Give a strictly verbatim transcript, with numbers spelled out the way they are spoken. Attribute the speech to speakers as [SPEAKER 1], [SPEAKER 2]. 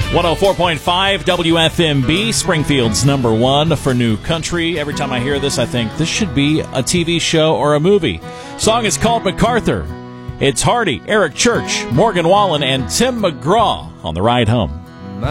[SPEAKER 1] one oh four point five W F M B, Springfield's number one for new country. Every time I hear this, I think this should be a T V show or a movie. Song is called MacArthur. It's Hardy, Eric Church, Morgan Wallen, and Tim McGraw on the ride home.